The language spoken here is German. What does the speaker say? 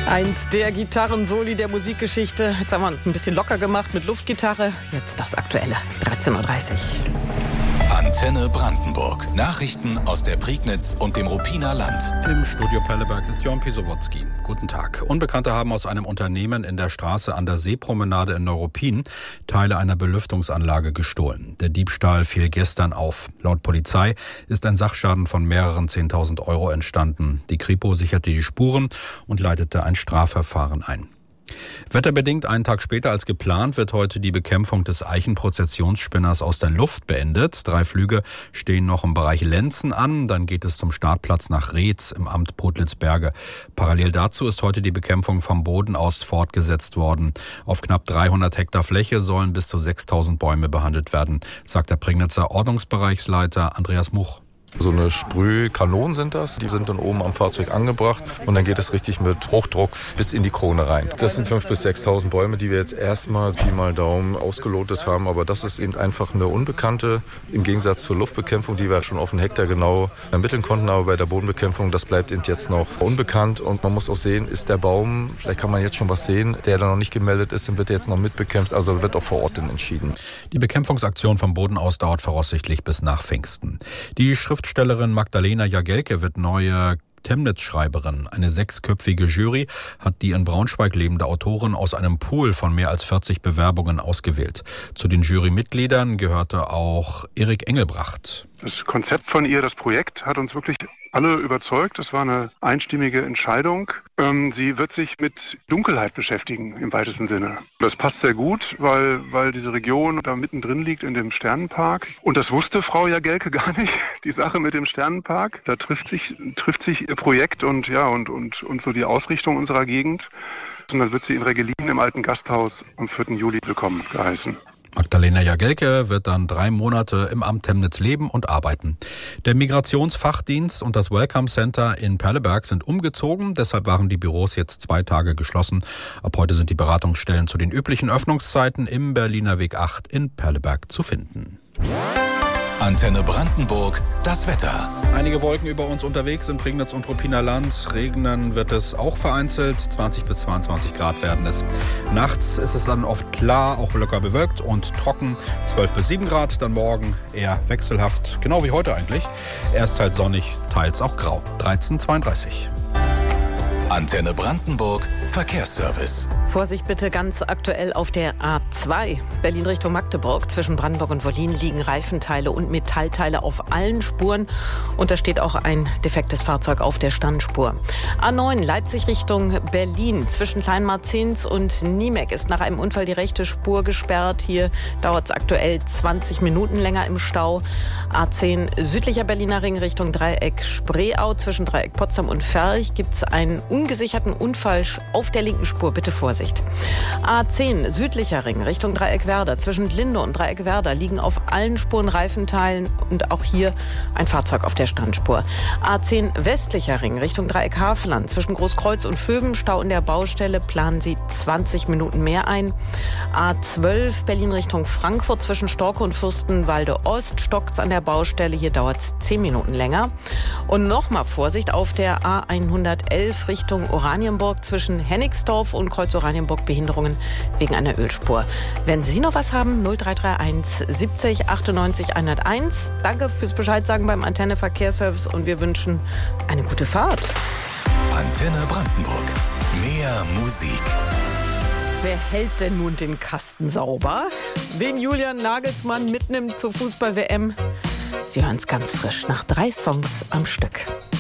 Eins der Gitarrensoli der Musikgeschichte. Jetzt haben wir uns ein bisschen locker gemacht mit Luftgitarre. Jetzt das Aktuelle, 13.30 Uhr. Antenne Brandenburg. Nachrichten aus der Prignitz und dem Ruppiner Land. Im Studio Perleberg ist Jörn Pisowotzki. Guten Tag. Unbekannte haben aus einem Unternehmen in der Straße an der Seepromenade in Neuruppin Teile einer Belüftungsanlage gestohlen. Der Diebstahl fiel gestern auf. Laut Polizei ist ein Sachschaden von mehreren 10.000 Euro entstanden. Die Kripo sicherte die Spuren und leitete ein Strafverfahren ein. Wetterbedingt einen Tag später als geplant wird heute die Bekämpfung des Eichenprozessionsspinners aus der Luft beendet. 3 Flüge stehen noch im Bereich Lenzen an. Dann geht es zum Startplatz nach Reetz im Amt Podlitzberge. Parallel dazu ist heute die Bekämpfung vom Boden aus fortgesetzt worden. Auf knapp 300 Hektar Fläche sollen bis zu 6.000 Bäume behandelt werden, sagt der Prignitzer Ordnungsbereichsleiter Andreas Much. So eine Sprühkanonen sind das, die sind dann oben am Fahrzeug angebracht und dann geht es richtig mit Hochdruck bis in die Krone rein. Das sind 5.000 bis 6.000 Bäume, die wir jetzt erstmal Pi mal Daumen ausgelotet haben, aber das ist eben einfach eine Unbekannte, im Gegensatz zur Luftbekämpfung, die wir schon auf einen Hektar genau ermitteln konnten, aber bei der Bodenbekämpfung, das bleibt eben jetzt noch unbekannt und man muss auch sehen, ist der Baum, vielleicht kann man jetzt schon was sehen, der da noch nicht gemeldet ist, dann wird er jetzt noch mitbekämpft, also wird auch vor Ort dann entschieden. Die Bekämpfungsaktion vom Boden aus dauert voraussichtlich bis nach Pfingsten. Die Schriftstellerin Magdalena Jagelke wird neue Temnitz-Schreiberin. Eine 6-köpfige Jury hat die in Braunschweig lebende Autorin aus einem Pool von mehr als 40 Bewerbungen ausgewählt. Zu den Jurymitgliedern gehörte auch Erik Engelbracht. Das Konzept von ihr, das Projekt, hat uns wirklich alle überzeugt. Das war eine einstimmige Entscheidung. Sie wird sich mit Dunkelheit beschäftigen, im weitesten Sinne. Das passt sehr gut, weil diese Region da mittendrin liegt in dem Sternenpark. Und das wusste Frau Jagelke gar nicht, die Sache mit dem Sternenpark. Da trifft sich ihr Projekt und so die Ausrichtung unserer Gegend. Und dann wird sie in Regelin im alten Gasthaus am 4. Juli willkommen geheißen. Magdalena Jagelke wird dann 3 Monate im Amt Temnitz leben und arbeiten. Der Migrationsfachdienst und das Welcome Center in Perleberg sind umgezogen. Deshalb waren die Büros jetzt 2 Tage geschlossen. Ab heute sind die Beratungsstellen zu den üblichen Öffnungszeiten im Berliner Weg 8 in Perleberg zu finden. Antenne Brandenburg, das Wetter. Einige Wolken über uns unterwegs im Prignitz und Ruppiner Land. Regnen wird es auch vereinzelt. 20 bis 22 Grad werden es. Nachts ist es dann oft klar, auch locker bewölkt und trocken. 12 bis 7 Grad, dann morgen eher wechselhaft. Genau wie heute eigentlich. Erst teils sonnig, teils auch grau. 13.32 Antenne Brandenburg, Verkehrsservice. Vorsicht bitte ganz aktuell auf der A2. Berlin Richtung Magdeburg. Zwischen Brandenburg und Wollin liegen Reifenteile und Metallteile auf allen Spuren. Und da steht auch ein defektes Fahrzeug auf der Standspur. A9 Leipzig Richtung Berlin. Zwischen Kleinmarzens und Niemek ist nach einem Unfall die rechte Spur gesperrt. Hier dauert es aktuell 20 Minuten länger im Stau. A10 südlicher Berliner Ring Richtung Dreieck Spreeau. Zwischen Dreieck Potsdam und Ferch gibt es einen ungesicherten Unfall auf der linken Spur. Bitte Vorsicht. A10 südlicher Ring Richtung Dreieck Werder. Zwischen Linde und Dreieck Werder liegen auf allen Spuren Reifenteilen und auch hier ein Fahrzeug auf der Standspur. A10 westlicher Ring Richtung Dreieck Havelland. Zwischen Großkreuz und Vöben Stau in der Baustelle, planen Sie 20 Minuten mehr ein. A12 Berlin Richtung Frankfurt. Zwischen Storke und Fürstenwalde Ost stockt's an der Baustelle. Hier dauert es 10 Minuten länger. Und nochmal Vorsicht auf der A111 Richtung Oranienburg. Zwischen Hennigsdorf und Kreuz Oranienburg Behinderungen wegen einer Ölspur. Wenn Sie noch was haben, 0331 70 98 101. Danke fürs Bescheid sagen beim Antenne Verkehrsservice und wir wünschen eine gute Fahrt. Antenne Brandenburg. Mehr Musik. Wer hält denn nun den Kasten sauber? Wen Julian Nagelsmann mitnimmt zur Fußball-WM? Sie hören es ganz frisch nach 3 Songs am Stück.